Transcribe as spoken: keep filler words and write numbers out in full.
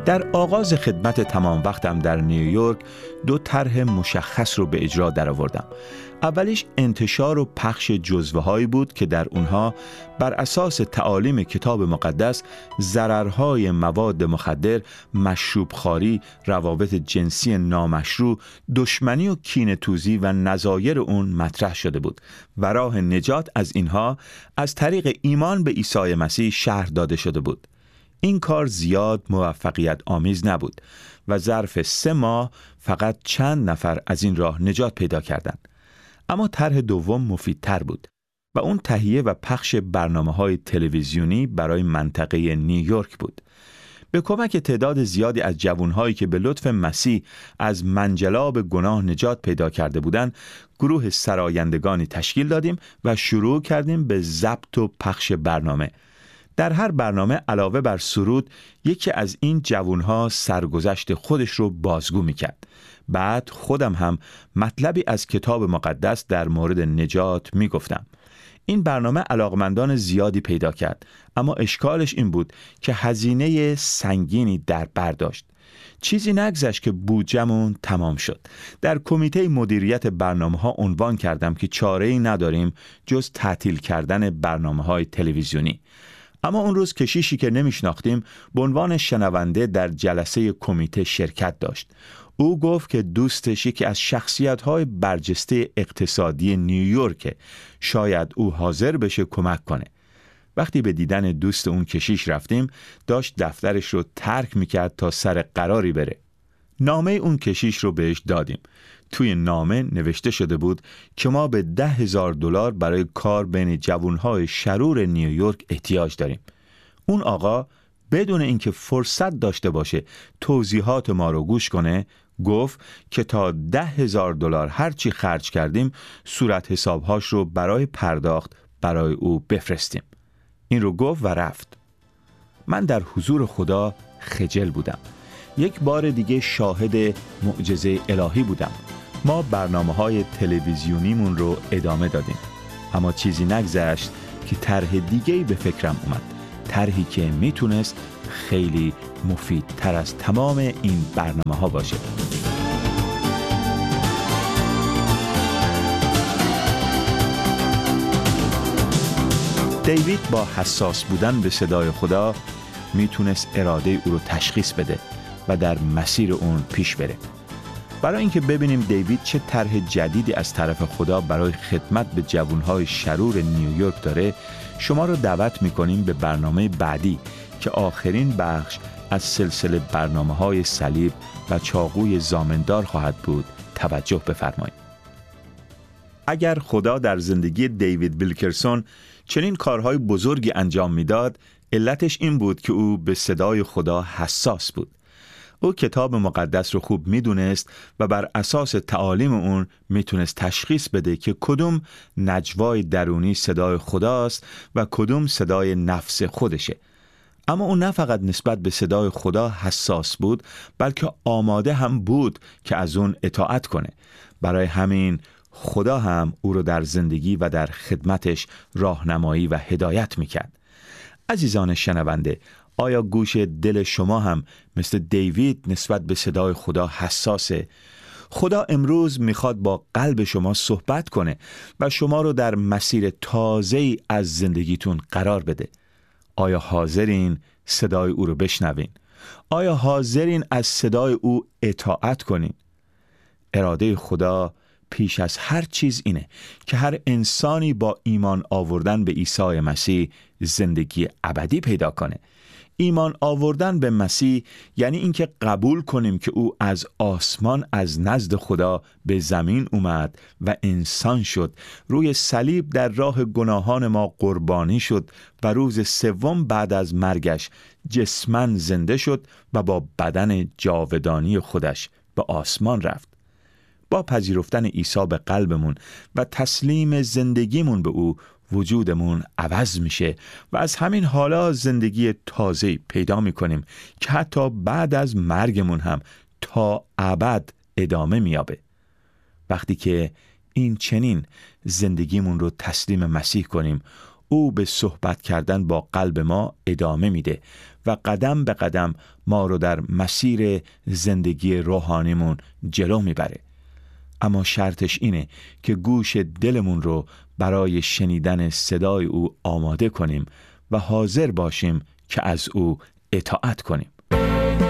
در آغاز خدمت تمام وقتم در نیویورک دو طرح مشخص رو به اجرا درآوردم. اولیش انتشار و پخش جزوه‌هایی بود که در اونها بر اساس تعالیم کتاب مقدس ضررهای مواد مخدر، مشروبخواری، روابط جنسی نامشروع، دشمنی و کینه‌توزی و نظایر اون مطرح شده بود و راه نجات از اینها از طریق ایمان به عیسی مسیح شرح داده شده بود. این کار زیاد موفقیت آمیز نبود و ظرف سه ماه فقط چند نفر از این راه نجات پیدا کردند. اما طرح دوم مفیدتر بود و اون تهیه و پخش برنامه‌های تلویزیونی برای منطقه نیویورک بود. به کمک تعداد زیادی از جوانهایی که به لطف مسیح از منجلاب گناه نجات پیدا کرده بودند، گروه سرایندگانی تشکیل دادیم و شروع کردیم به ضبط و پخش برنامه. در هر برنامه علاوه بر سرود، یکی از این جوانها سرگذشت خودش رو بازگو میکرد. بعد خودم هم مطلبی از کتاب مقدس در مورد نجات میگفتم. این برنامه علاقمندان زیادی پیدا کرد، اما اشکالش این بود که هزینه سنگینی در بر داشت. چیزی نگذشت که بودجه‌مون تمام شد. در کمیته مدیریت برنامه‌ها عنوان کردم که چاره‌ای نداریم جز تعطیل کردن برنامه‌های تلویزیونی. اما اون روز کشیشی که نمیشناختیم به عنوان شنونده در جلسه کمیته شرکت داشت. او گفت که دوستش یکی از شخصیت‌های برجسته اقتصادی نیویورک، شاید او حاضر بشه کمک کنه. وقتی به دیدن دوست اون کشیش رفتیم، داشت دفترش رو ترک میکرد تا سر قراری بره. نامه اون کشیش رو بهش دادیم. توی نامه نوشته شده بود که ما به ده هزار دلار برای کار بین جوانهای شرور نیویورک احتیاج داریم. اون آقا بدون اینکه فرصت داشته باشه توضیحات ما رو گوش کنه، گفت که تا ده هزار دلار هرچی خرج کردیم صورت حسابهاش رو برای پرداخت برای او بفرستیم. این رو گفت و رفت. من در حضور خدا خجل بودم. یک بار دیگه شاهد معجزه الهی بودم. ما برنامه‌های تلویزیونیمون رو ادامه دادیم، اما چیزی نگذشت که طرح دیگه‌ای به فکرم اومد. طرحی که میتونست خیلی مفیدتر از تمام این برنامه‌ها باشه. دیوید با حساس بودن به صدای خدا میتونست اراده او رو تشخیص بده و در مسیر اون پیش بره. برای اینکه ببینیم دیوید چه طرح جدیدی از طرف خدا برای خدمت به جوانهای شرور نیویورک داره، شما رو دعوت میکنیم به برنامه بعدی که آخرین بخش از سلسله برنامه‌های صلیب و چاقوی زامندار خواهد بود توجه بفرمایید. اگر خدا در زندگی دیوید ویلکرسون چنین کارهای بزرگی انجام میداد، علتش این بود که او به صدای خدا حساس بود. او کتاب مقدس رو خوب میدونست و بر اساس تعالیم اون میتونست تشخیص بده که کدوم نجوای درونی صدای خداست و کدوم صدای نفس خودشه. اما او نه فقط نسبت به صدای خدا حساس بود، بلکه آماده هم بود که از اون اطاعت کنه. برای همین خدا هم او رو در زندگی و در خدمتش راهنمایی و هدایت میکرد. عزیزان شنونده، آیا گوش دل شما هم مثل دیوید نسبت به صدای خدا حساسه؟ خدا امروز میخواد با قلب شما صحبت کنه و شما رو در مسیر تازه‌ای از زندگیتون قرار بده. آیا حاضرین صدای او رو بشنوین؟ آیا حاضرین از صدای او اطاعت کنین؟ اراده خدا پیش از هر چیز اینه که هر انسانی با ایمان آوردن به عیسی مسیح زندگی ابدی پیدا کنه. ایمان آوردن به مسیح یعنی اینکه قبول کنیم که او از آسمان از نزد خدا به زمین اومد و انسان شد، روی صلیب در راه گناهان ما قربانی شد و روز سوم بعد از مرگش جسماً زنده شد و با بدن جاودانی خودش به آسمان رفت. با پذیرفتن عیسی به قلبمون و تسلیم زندگیمون به او، وجودمون عوض میشه و از همین حالا زندگی تازه‌ای پیدا میکنیم که حتی بعد از مرگمون هم تا ابد ادامه میابه. وقتی که این چنین زندگیمون رو تسلیم مسیح کنیم، او به صحبت کردن با قلب ما ادامه میده و قدم به قدم ما رو در مسیر زندگی روحانیمون جلو میبره. اما شرطش اینه که گوش دلمون رو برای شنیدن صدای او آماده کنیم و حاضر باشیم که از او اطاعت کنیم.